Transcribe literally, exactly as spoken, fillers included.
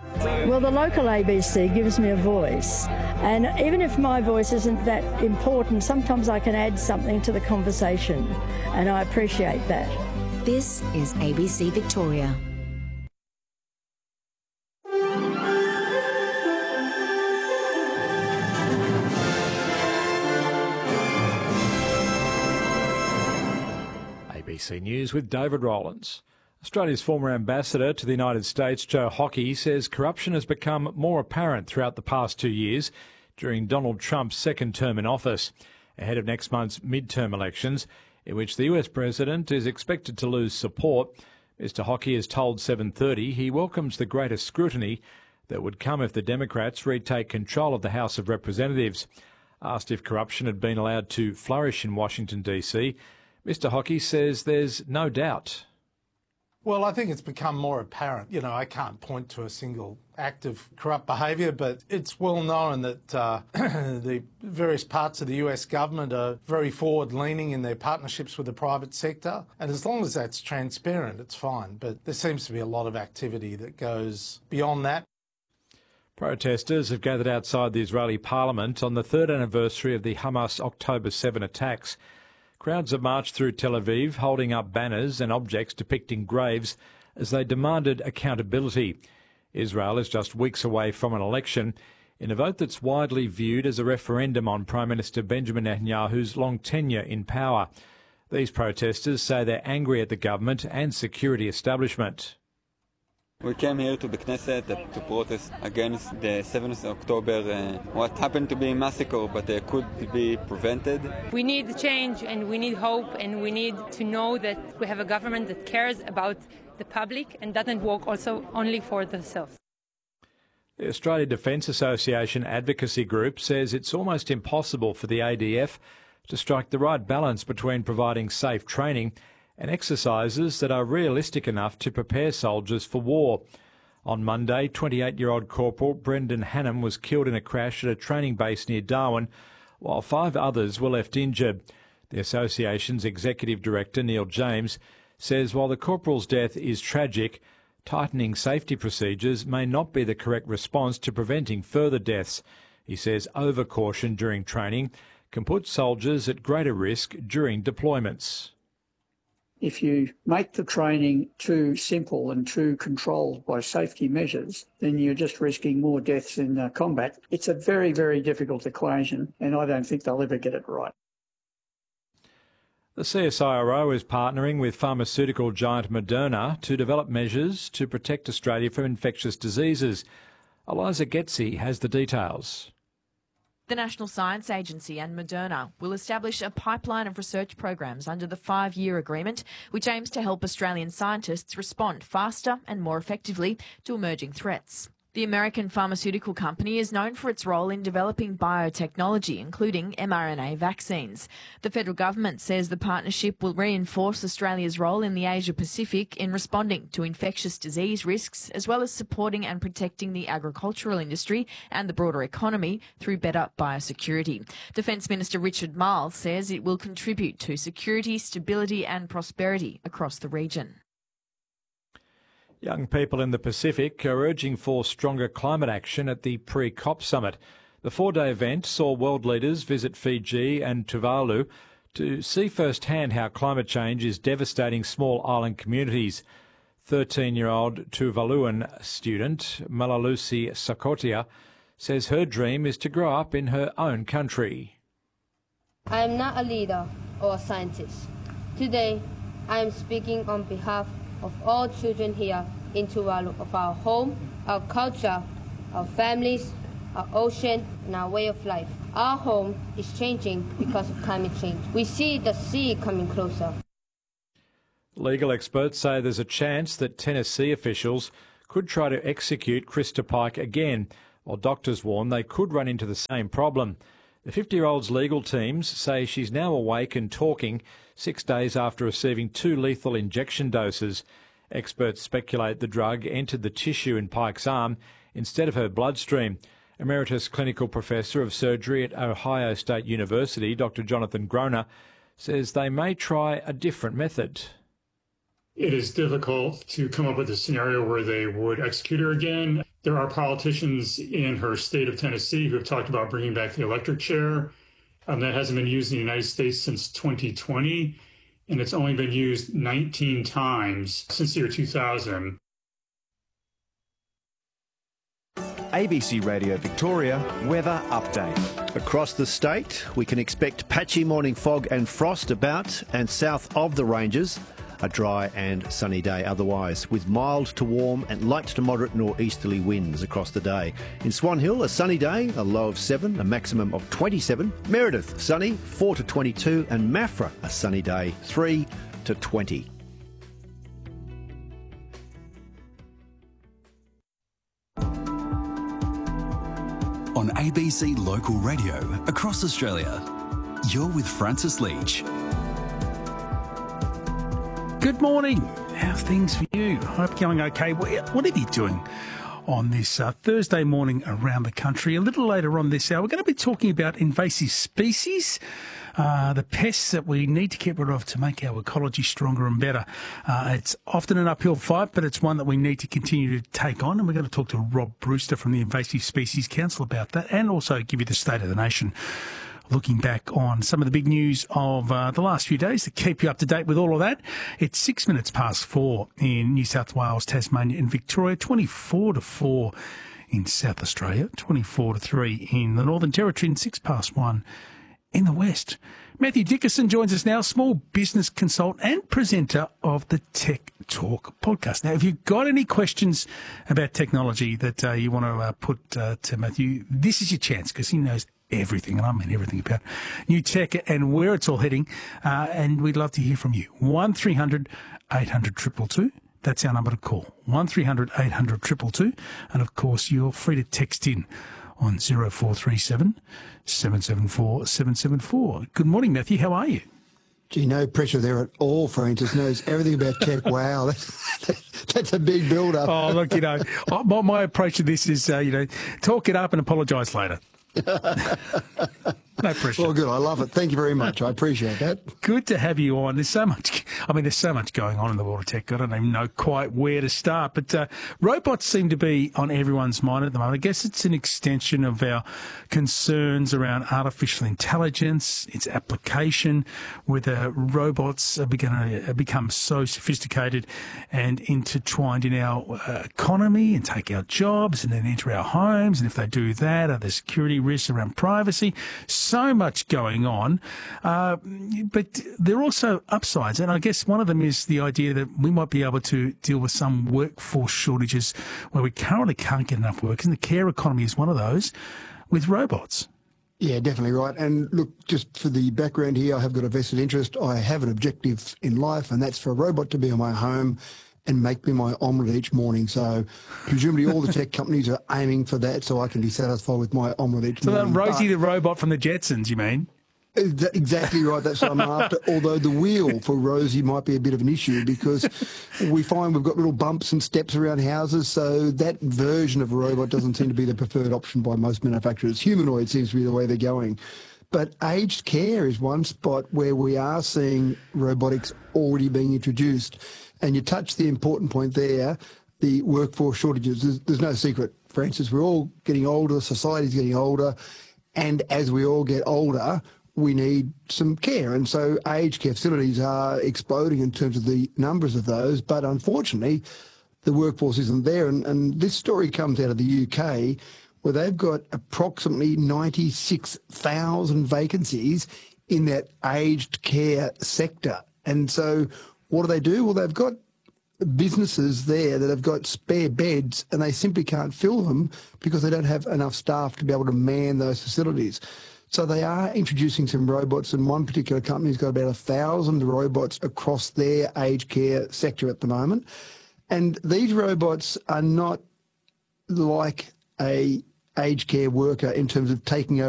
Well, the local A B C gives me a voice, and even if my voice isn't that important, sometimes I can add something to the conversation, and I appreciate that. This is A B C Victoria. A B C News with David Rowlands. Australia's former ambassador to the United States, Joe Hockey, says corruption has become more apparent throughout the past two years during Donald Trump's second term in office, ahead of next month's midterm elections, in which the U S president is expected to lose support. Mister Hockey has told seven thirty he welcomes the greater scrutiny that would come if the Democrats retake control of the House of Representatives. Asked if corruption had been allowed to flourish in Washington, D C, Mister Hockey says there's no doubt. Well, I think it's become more apparent. You know, I can't point to a single act of corrupt behaviour, but it's well known that uh, the various parts of the U S government are very forward-leaning in their partnerships with the private sector. And as long as that's transparent, it's fine. But there seems to be a lot of activity that goes beyond that. Protesters have gathered outside the Israeli parliament on the third anniversary of the Hamas October seventh attacks. Crowds have marched through Tel Aviv, holding up banners and objects depicting graves as they demanded accountability. Israel is just weeks away from an election in a vote that's widely viewed as a referendum on Prime Minister Benjamin Netanyahu's long tenure in power. These protesters say they're angry at the government and security establishment. We came here to the Knesset to protest against the seventh of October, uh, what happened to be a massacre, but uh, could be prevented. We need change and we need hope, and we need to know that we have a government that cares about the public and doesn't work also only for themselves. The Australia Defence Association advocacy group says it's almost impossible for the A D F to strike the right balance between providing safe training and exercises that are realistic enough to prepare soldiers for war. On Monday, twenty-eight-year-old Corporal Brendan Hannam was killed in a crash at a training base near Darwin, while five others were left injured. The association's executive director, Neil James, says while the corporal's death is tragic, tightening safety procedures may not be the correct response to preventing further deaths. He says over-caution during training can put soldiers at greater risk during deployments. If you make the training too simple and too controlled by safety measures, then you're just risking more deaths in uh, combat. It's a very, very difficult equation, and I don't think they'll ever get it right. The C S I R O is partnering with pharmaceutical giant Moderna to develop measures to protect Australia from infectious diseases. Eliza Getzi has the details. The National Science Agency and Moderna will establish a pipeline of research programs under the five-year agreement, which aims to help Australian scientists respond faster and more effectively to emerging threats. The American pharmaceutical company is known for its role in developing biotechnology, including mRNA vaccines. The federal government says the partnership will reinforce Australia's role in the Asia-Pacific in responding to infectious disease risks, as well as supporting and protecting the agricultural industry and the broader economy through better biosecurity. Defence Minister Richard Marles says it will contribute to security, stability and prosperity across the region. Young people in the Pacific are urging for stronger climate action at the pre-COP summit. The four-day event saw world leaders visit Fiji and Tuvalu to see firsthand how climate change is devastating small island communities. thirteen-year-old Tuvaluan student Malalusi Sakotia says her dream is to grow up in her own country. I am not a leader or a scientist. Today, I am speaking on behalf of all children here in Tuvalu, of our home, our culture, our families, our ocean, and our way of life. Our home is changing because of climate change. We see the sea coming closer. Legal experts say there's a chance that Tennessee officials could try to execute Krista Pike again, while doctors warn they could run into the same problem. The fifty-year-old's legal teams say she's now awake and talking six days after receiving two lethal injection doses. Experts speculate the drug entered the tissue in Pike's arm instead of her bloodstream. Emeritus Clinical Professor of Surgery at Ohio State University, Doctor Jonathan Groner, says they may try a different method. It is difficult to come up with a scenario where they would execute her again. There are politicians in her state of Tennessee who have talked about bringing back the electric chair. Um, that hasn't been used in the United States since twenty twenty, and it's only been used nineteen times since the year two thousand. A B C Radio Victoria weather update. Across the state, we can expect patchy morning fog and frost about, and south of the ranges, a dry and sunny day otherwise, with mild to warm and light to moderate northeasterly winds across the day. In Swan Hill, a sunny day, a low of seven, a maximum of twenty-seven. Meredith, sunny, four to twenty-two, and Maffra, a sunny day, three to twenty. On A B C Local Radio across Australia, you're with Francis Leach. Good morning. How's things for you? Hope you're going okay. What are you doing on this uh, Thursday morning around the country? A little later on this hour, we're going to be talking about invasive species, uh, the pests that we need to get rid of to make our ecology stronger and better. Uh, it's often an uphill fight, but it's one that we need to continue to take on. And we're going to talk to Rob Brewster from the Invasive Species Council about that, and also give you the state of the nation, looking back on some of the big news of uh, the last few days to keep you up to date with all of that. It's six minutes past four in New South Wales, Tasmania and Victoria, twenty-four to four in South Australia, twenty-four to three in the Northern Territory, and six past one in the West. Matthew Dickerson joins us now, small business consultant and presenter of the Tech Talk podcast. Now, if you've got any questions about technology that uh, you want to uh, put uh, to Matthew, this is your chance, because he knows everything, and I mean everything about new tech and where it's all heading, uh, and we'd love to hear from you. one three hundred eight hundred two two two. That's our number to call. one three hundred eight hundred two two two. And, of course, you're free to text in on zero four three seven seven seven four seven seven four. Good morning, Matthew. How are you? Gee, no pressure there at all. Francis knows everything about tech. Wow, that's, that's a big build-up. Oh, look, you know, my, my approach to this is, uh, you know, talk it up and apologise later. No pressure. Well, good. I love it. Thank you very much. I appreciate that. Good to have you on. There's so much, I mean, there's so much going on in the world of tech. I don't even know quite where to start. But uh, robots seem to be on everyone's mind at the moment. I guess it's an extension of our concerns around artificial intelligence, its application, whether robots are going to become so sophisticated and intertwined in our uh, economy and take our jobs and then enter our homes. And if they do that, are there security risks around privacy? So much going on, uh, but there are also upsides, and I guess one of them is the idea that we might be able to deal with some workforce shortages where we currently can't get enough workers, and the care economy is one of those, with robots. Yeah, definitely right. And look, just for the background here, I have got a vested interest. I have an objective in life, and that's for a robot to be in my home and make me my omelette each morning. So presumably all the tech companies are aiming for that, so I can be satisfied with my omelette each so morning. So that Rosie but, the robot from the Jetsons, you mean? Exactly right. That's what I'm after. Although the wheel for Rosie might be a bit of an issue, because we find we've got little bumps and steps around houses, so that version of a robot doesn't seem to be the preferred option by most manufacturers. Humanoid seems to be the way they're going. But aged care is one spot where we are seeing robotics already being introduced. And you touched the important point there, the workforce shortages. There's, there's no secret, Francis. We're all getting older, society's getting older, and as we all get older, we need some care. And so aged care facilities are exploding in terms of the numbers of those, but unfortunately, the workforce isn't there. And, and this story comes out of the U K, where they've got approximately ninety-six thousand vacancies in that aged care sector. And so what do they do? Well, they've got businesses there that have got spare beds, and they simply can't fill them because they don't have enough staff to be able to man those facilities. So they are introducing some robots, and one particular company's got about a thousand robots across their aged care sector at the moment. And these robots are not like a aged care worker in terms of taking over